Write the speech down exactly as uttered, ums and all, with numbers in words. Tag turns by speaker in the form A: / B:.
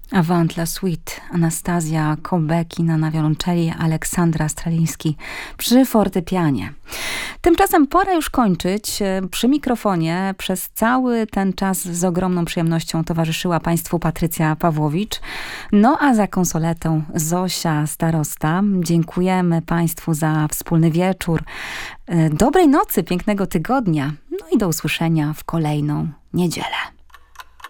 A: Avant la suite, Anastazja Kobekina na wiolonczeli, Aleksandra Straliński przy fortepianie. Tymczasem pora już kończyć. Przy mikrofonie przez cały ten czas z ogromną przyjemnością towarzyszyła Państwu Patrycja Pawłowicz. No a za konsoletą Zosia Starosta. Dziękujemy Państwu za wspólny wieczór. Dobrej nocy, pięknego tygodnia. No i do usłyszenia w kolejną niedzielę.